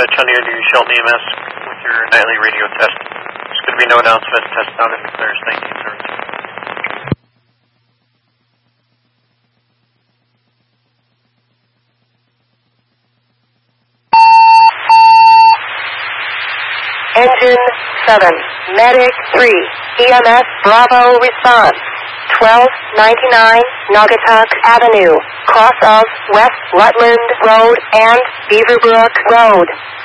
Chundia to Shelton EMS with your nightly radio test. There's going to be no announcements. Test down in Claire's 1917. Engine 7, Medic 3, EMS Bravo response. 1299 Naugatuck Avenue, cross of West Rutland Road and Beaverbrook Road.